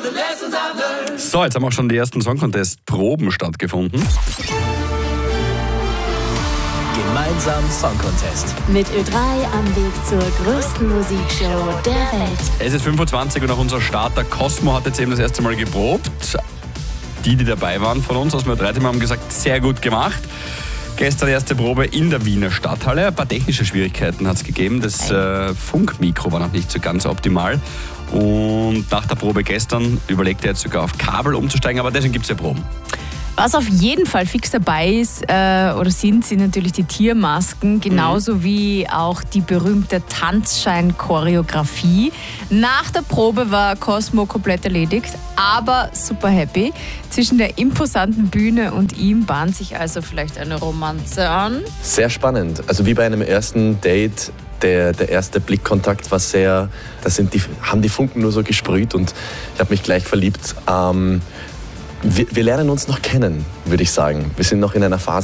So, jetzt haben auch schon die ersten Song Contest Proben stattgefunden. Gemeinsam Song Contest. Mit Ö3 am Weg zur größten Musikshow der Welt. Es ist 25 und auch unser Starter Cosmo hat jetzt eben das erste Mal geprobt. Die dabei waren von uns aus dem Ö3-Team haben gesagt, sehr gut gemacht. Gestern erste Probe in der Wiener Stadthalle. Ein paar technische Schwierigkeiten hat es gegeben. Das Funkmikro war noch nicht so ganz optimal. Und nach der Probe gestern überlegt er jetzt sogar auf Kabel umzusteigen, aber deswegen gibt es ja Proben. Was auf jeden Fall fix dabei ist oder sind natürlich die Tiermasken, genauso wie auch die berühmte Tanzschein-Choreografie. Nach der Probe war Cosmo komplett erledigt, aber super happy. Zwischen der imposanten Bühne und ihm bahnt sich also vielleicht eine Romanze an. Sehr spannend. Also wie bei einem ersten Date. Der erste Blickkontakt war sehr, haben die Funken nur so gesprüht und ich habe mich gleich verliebt. Wir lernen uns noch kennen, würde ich sagen. Wir sind noch in einer Phase,